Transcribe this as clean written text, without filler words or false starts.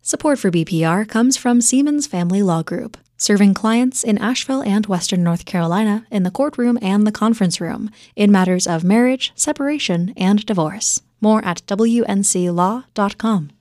Support for BPR comes from Siemens Family Law Group, serving clients in Asheville and Western North Carolina in the courtroom and the conference room in matters of marriage, separation, and divorce. More at wnclaw.com.